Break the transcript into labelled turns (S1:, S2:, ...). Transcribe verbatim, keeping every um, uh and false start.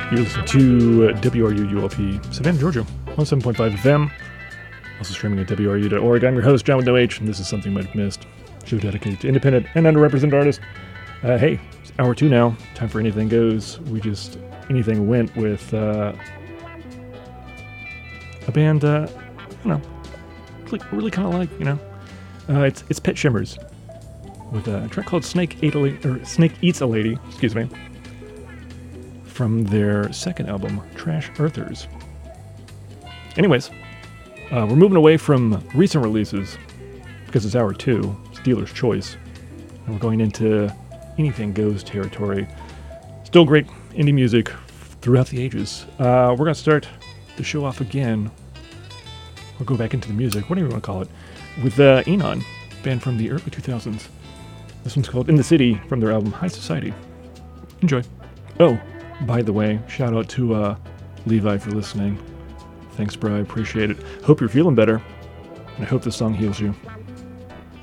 S1: You listen to W R U U L P, Savannah, Georgia, one oh seven point five F M. Also streaming at W R U dot org. I'm your host, John with no H, and this is Something You Might Have Missed. Show dedicated to independent and underrepresented artists. Uh, hey, it's hour two now. Time for Anything Goes. We just, anything went with uh, a band, uh, I don't know, really, really kind of like, you know, uh, it's it's Pet Shivers with a track called Snake, Ate a La- or Snake Eats a Lady, excuse me, from their second album, Trash Earthers. Anyways, uh, we're moving away from recent releases because it's hour two, it's dealer's choice, and we're going into Anything Goes territory. Still great indie music throughout the ages. Uh, we're going to start the show off again, or go back into the music, whatever you want to call it, with uh, Enon, band from the early two thousands. This one's called In the City from their album High Society. Enjoy. Oh, by the way, shout out to uh, Levi for listening. Thanks, bro. I appreciate it. Hope you're feeling better, and I hope this song heals you.